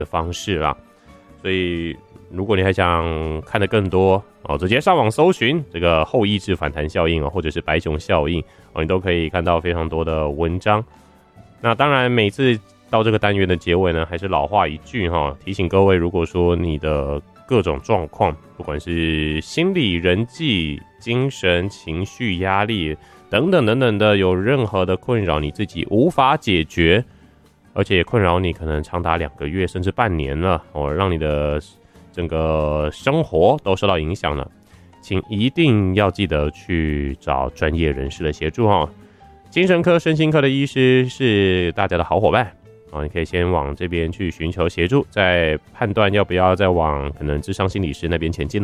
的方式啦。所以如果你还想看得更多直接上网搜寻这个后抑制反弹效应或者是白熊效应你都可以看到非常多的文章。那当然每次到这个单元的结尾呢，还是老话一句提醒各位，如果说你的各种状况，不管是心理、人际、精神、情绪、压力等等等等的，有任何的困扰你自己无法解决，而且也困扰你可能长达2个月甚至半年了让你的整个生活都受到影响了，请一定要记得去找专业人士的协助精神科、身心科的医师是大家的好伙伴你可以先往这边去寻求协助，再判断要不要再往可能諮商心理师那边前进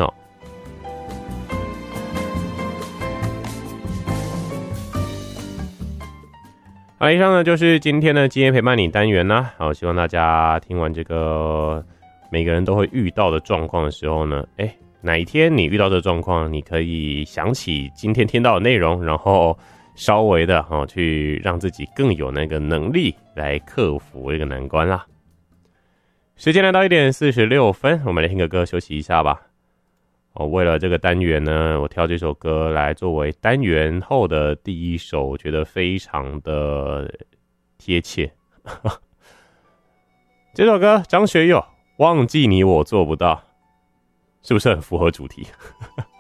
好，以上呢就是今天的今夜陪伴你单元啦。好，希望大家听完这个每个人都会遇到的状况的时候呢，哪一天你遇到这个状况，你可以想起今天听到的内容，然后稍微的去让自己更有那个能力来克服这个难关啦。时间来到1点46分，我们来听个歌休息一下吧。为了这个单元呢，我挑这首歌来作为单元后的第一首，我觉得非常的贴切。这首歌张学友，忘记你我做不到，是不是很符合主题？